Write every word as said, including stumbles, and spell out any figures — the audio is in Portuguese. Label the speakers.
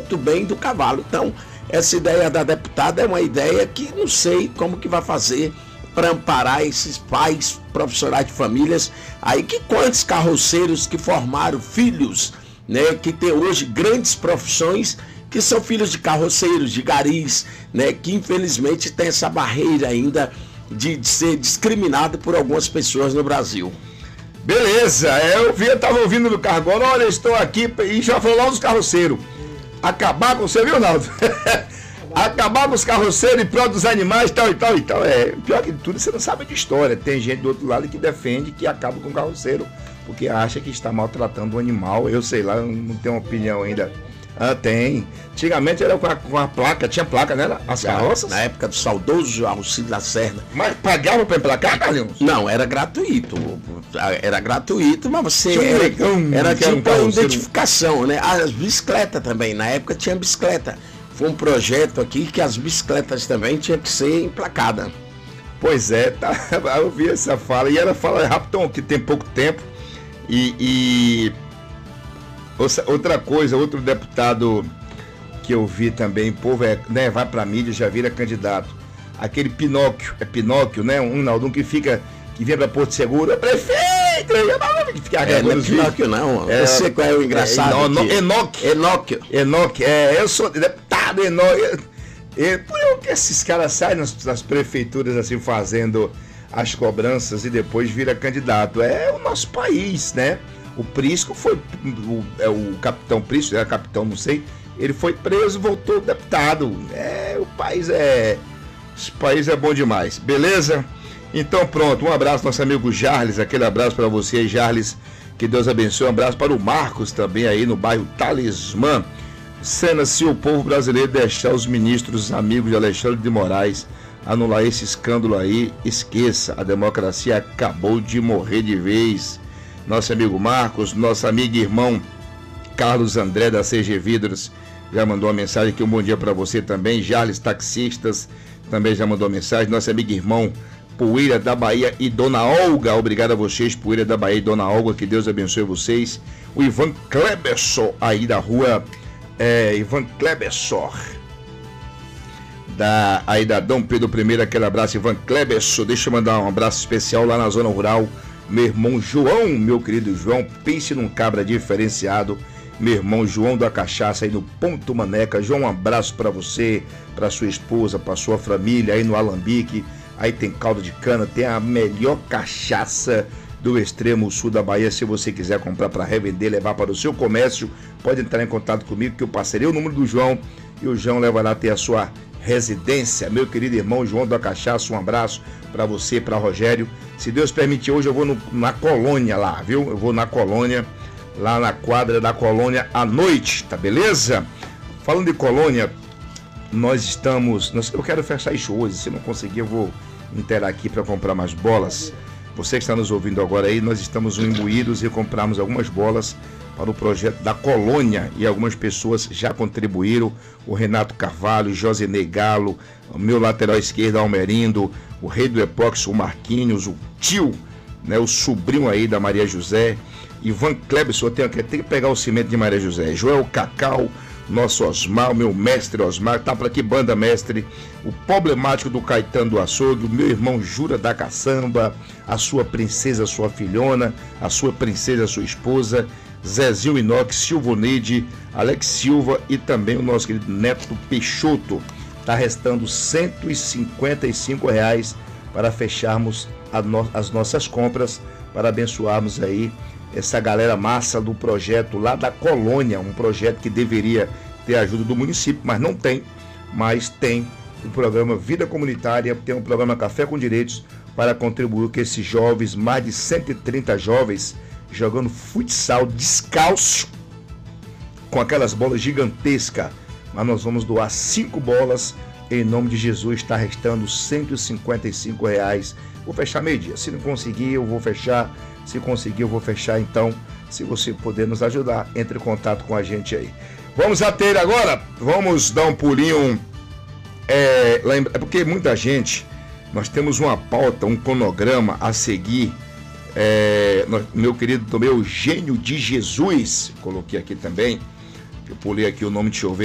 Speaker 1: muito bem do cavalo. Então, essa ideia da deputada é uma ideia que não sei como que vai fazer para amparar esses pais profissionais de famílias. Aí que quantos carroceiros que formaram filhos, né, que tem hoje grandes profissões, que são filhos de carroceiros, de garis, né, que infelizmente tem essa barreira ainda de, de ser discriminado por algumas pessoas no Brasil.
Speaker 2: Beleza, eu vi, eu tava ouvindo no carro agora, olha, estou aqui e já falou lá dos carroceiros. Acabar com você, viu, Naldo? Acabar com os carroceiros e prol dos animais, tal e tal e tal. É, pior que tudo, você não sabe de história. Tem gente do outro lado que defende que acaba com o carroceiro, porque acha que está maltratando o animal. Eu sei lá, eu não tenho uma opinião ainda. Ah, tem. Antigamente era com a, com a placa, tinha placa, né? As carroças.
Speaker 1: Na época do saudoso Alcide Lacerda.
Speaker 2: Mas pagava para emplacar, Carlinhos?
Speaker 1: Não, era gratuito. Era gratuito, mas você era,
Speaker 2: um
Speaker 1: era tipo
Speaker 2: um
Speaker 1: a identificação, né? As bicicletas também, na época tinha bicicleta. Foi um projeto aqui que as bicicletas também tinham que ser emplacadas.
Speaker 2: Pois é, tá, eu vi essa fala, e ela fala rápido, que tem pouco tempo, e, e outra coisa, outro deputado que eu vi também, povo é, né, vai pra mídia, já vira candidato, aquele Pinóquio, é Pinóquio, né, um Naldum que fica, que vem pra Porto Seguro, é prefeito, que fica
Speaker 1: é, não é Pinóquio não, é, eu sei qual é o engraçado.
Speaker 2: É, no, Enoque.
Speaker 1: Enoque.
Speaker 2: Enoque, é, eu sou deputado Enoque. E por que esses caras saem nas, nas prefeituras assim fazendo as cobranças e depois vira candidato? É o nosso país, né? O Prisco foi, o, é, o capitão Prisco, era capitão, não sei, ele foi preso, voltou deputado. É, o país é, esse país é bom demais, beleza? Então pronto, um abraço nosso amigo Jarles, aquele abraço para você aí, Jarles, que Deus abençoe, um abraço para o Marcos também aí no bairro Talismã. Cena, se o povo brasileiro deixar os ministros amigos de Alexandre de Moraes anular esse escândalo aí, esqueça, a democracia acabou de morrer de vez. Nosso amigo Marcos, nosso amigo e irmão Carlos André da C G Vidros já mandou uma mensagem aqui, um bom dia para você também. Jarles Taxistas também já mandou uma mensagem, nosso amigo e irmão Poeira da Bahia e Dona Olga, obrigado a vocês, Poeira da Bahia e Dona Olga, que Deus abençoe vocês. O Ivan Kleberson aí da rua É, Ivan Klebersor, da, aí da Dom Pedro I, aquele abraço, Ivan Klebersor. Deixa eu mandar um abraço especial lá na zona rural, meu irmão João, meu querido João, pense num cabra diferenciado, meu irmão João da Cachaça aí no Ponto Maneca. João, um abraço para você, para sua esposa, para sua família aí no Alambique. Aí tem caldo de cana, tem a melhor cachaça do extremo sul da Bahia. Se você quiser comprar para revender, levar para o seu comércio, pode entrar em contato comigo que eu passarei o número do João e o João levará até a sua residência. Meu querido irmão João da Cachaça, um abraço para você, para Rogério. Se Deus permitir, hoje eu vou no, na colônia lá, viu? Eu vou na colônia, lá na quadra da colônia à noite, tá beleza? Falando de colônia, nós estamos... Nós, eu quero fechar isso hoje, se não conseguir eu vou interar aqui para comprar mais bolas. Você que está nos ouvindo agora aí, nós estamos imbuídos e compramos algumas bolas para o projeto da colônia e algumas pessoas já contribuíram. O Renato Carvalho, Josinei Galo, o meu lateral esquerdo, Almerindo, o rei do epóxi, o Marquinhos, o tio, né, o sobrinho aí da Maria José, Ivan Kleberson, tem, tem que pegar o cimento de Maria José, Joel Cacau, nosso Osmar, o meu mestre Osmar, tá por aqui, banda mestre, o problemático do Caetano do Açougue, o meu irmão Jura da Caçamba, a sua princesa, a sua filhona, a sua princesa, a sua esposa, Zezinho Inox, Silvoneide, Alex Silva e também o nosso querido Neto Peixoto. Tá restando cento e cinquenta e cinco reais para fecharmos a no, as nossas compras, para abençoarmos aí essa galera massa do projeto lá da colônia, um projeto que deveria ter ajuda do município, mas não tem, mas tem o programa Vida Comunitária, tem o programa Café com Direitos para contribuir com esses jovens, mais de cento e trinta jovens jogando futsal descalço com aquelas bolas gigantescas, mas nós vamos doar cinco bolas em nome de Jesus. Está restando cento e cinquenta e cinco reais. Vou fechar meio-dia, se não conseguir eu vou fechar. Se conseguir, eu vou fechar. Então, se você puder nos ajudar, entre em contato com a gente aí. Vamos ater agora, vamos dar um pulinho. É, lembra, é porque muita gente, nós temos uma pauta, um cronograma a seguir. É, meu querido, meu Eugênio de Jesus, coloquei aqui também. Eu pulei aqui o nome, deixa eu ver.